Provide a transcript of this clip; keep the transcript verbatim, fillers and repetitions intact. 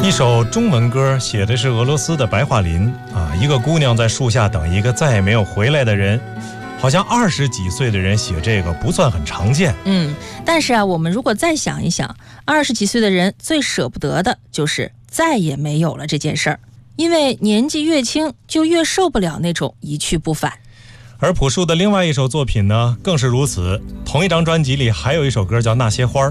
一首中文歌，写的是俄罗斯的白桦林啊，一个姑娘在树下等一个再也没有回来的人。好像二十几岁的人写这个不算很常见。 嗯，但是啊，我们如果再想一想，二十几岁的人最舍不得的就是再也没有了这件事儿，因为年纪越轻就越受不了那种一去不返。 而朴树的另外一首作品呢，更是如此。同一张专辑里还有一首歌叫《那些花》。